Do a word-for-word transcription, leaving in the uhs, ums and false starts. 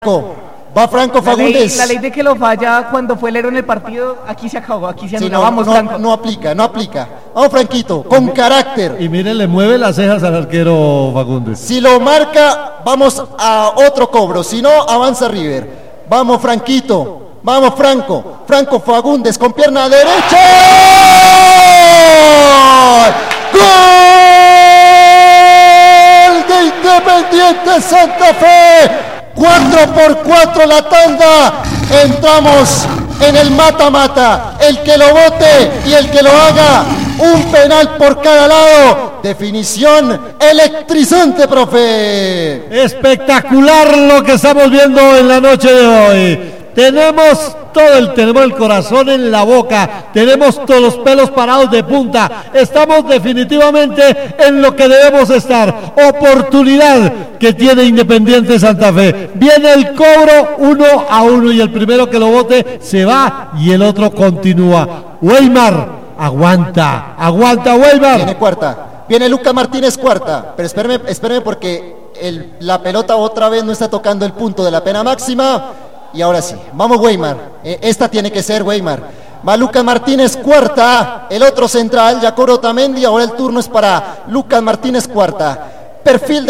Va Franco La ley, Fagundes. la ley de que lo falla cuando fue el héroe en el partido, aquí se acabó, aquí se Sí, anula. no, Vamos, no, Franco. no aplica, no aplica. Vamos, Franquito, con carácter. Y mire, le mueve las cejas al arquero Fagundes. Si lo marca, vamos a otro cobro. Si no, avanza River. Vamos, Franquito. Vamos, Franco. Franco Fagundes con pierna derecha. ¡Gol! De Independiente Santa Fe. cuatro por cuatro la tanda. Entramos en el mata-mata. El que lo vote y el que lo haga. Un penal por cada lado. Definición electrizante, profe. Espectacular lo que estamos viendo en la noche de hoy. Tenemos todo el, tenemos el corazón en la boca, tenemos todos los pelos parados de punta, estamos definitivamente en lo que debemos estar. Oportunidad que tiene Independiente Santa Fe. Viene el cobro uno a uno y el primero que lo vote se va y el otro continúa. Weimar, aguanta, aguanta Weimar. Viene cuarta, viene Lucas Martínez cuarta, pero espéreme, espéreme porque el, la pelota otra vez no está tocando el punto de la pena máxima. Y ahora sí, vamos Weimar, eh, esta tiene que ser Weimar. Va Lucas Martínez cuarta, el otro central, Jacobo Otamendi, ahora el turno es para Lucas Martínez cuarta. Perfil de